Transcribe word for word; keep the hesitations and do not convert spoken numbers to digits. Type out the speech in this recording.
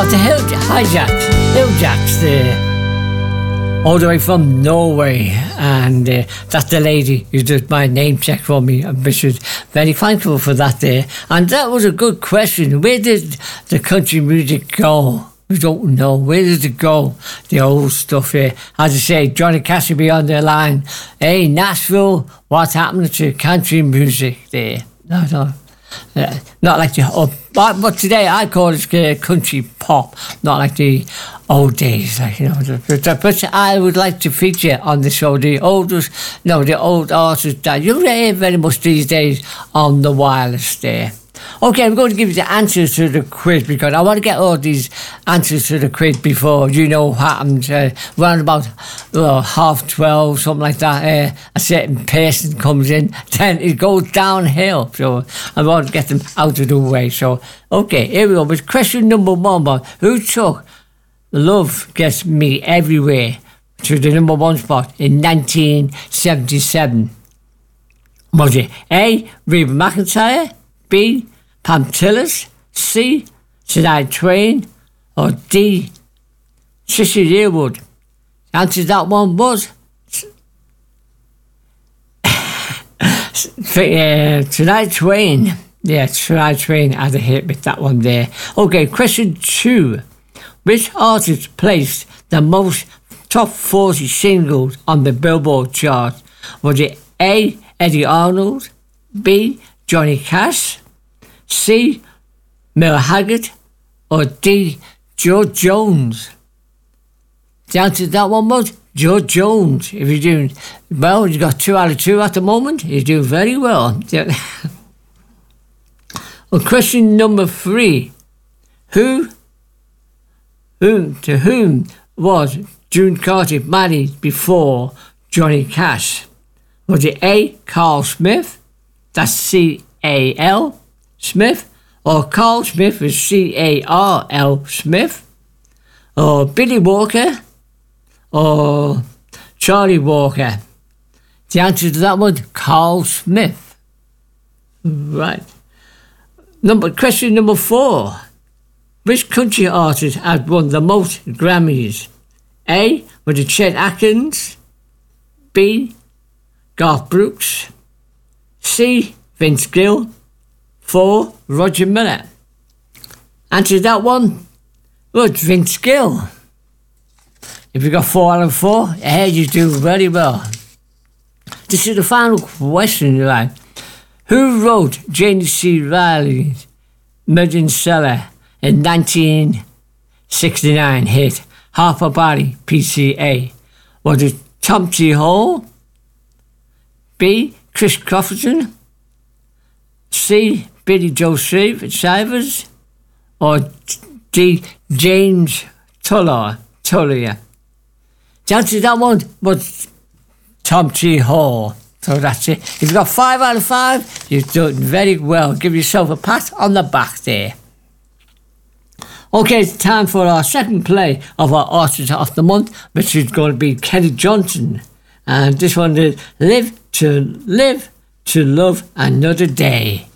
of the Hill Hijacks, Hilljacks there. All the way from Norway, and uh, that's the lady who did my name check for me. I'm very thankful for that there. And that was a good question. Where did the country music go? We don't know. Where did it go? The old stuff here. As I say, Johnny Cash will be on the line. Hey, Nashville, what's happening to country music there? No, no. Uh, not like the uh, but, but today I call it uh, country pop, not like the old days, like, you know. But, but I would like to feature on the show the oldest, no, the old artists that you hear very much these days on the wireless there. Okay, I'm going to give you the answers to the quiz because I want to get all these answers to the quiz before you know what happens. Uh, around about uh, half twelve, something like that, uh, a certain person comes in, then it goes downhill. So I want to get them out of the way. So, okay, here we go. With question number one, but who took Love Gets Me Everywhere to the number one spot in nineteen seventy-seven? Was it A, Reba McEntire, B, Pam Tillis, C, Shania Twain, or D, Sissy Yearwood? The answer to that one was uh, Shania Twain. Yeah, Shania Twain had a hit with that one there. Okay, question two. Which artist placed the most top forty singles on the Billboard chart? Was it A, Eddie Arnold, B, Johnny Cash, C, Merle Haggard, or D, George Jones? The answer to that one was George Jones. If you're doing well, you got two out of two at the moment. You're doing very well. Well, question number three. Who, whom, to whom was June Carter married before Johnny Cash? Was it A, Carl Smith? That's C A L Smith, or Carl Smith is C A R L Smith, or Billy Walker, or Charlie Walker? The answer to that one, Carl Smith. Right. Number question number four. Which country artist had won the most Grammys? A, was it Chet Atkins, B, Garth Brooks, C, Vince Gill, four, Roger Miller? Answer that one was Vince Gill. If you got four out of four, hey, you do very well. This is the final question, right? Who wrote Janie C. Riley's Million Seller in nineteen sixty-nine hit Half a Body P C A? Was it Tom T. Hall, B, Chris Crofton, C, Billy Joe Shivers, or D, James Tuller? Tullier? The answer to that one was Tom T. Hall. So that's it. If you've got five out of five, you've done very well. Give yourself a pat on the back there. Okay, it's time for our second play of our Artist of the Month, which is going to be Kelly Johnson. And this one is Live to Live to Love Another Day.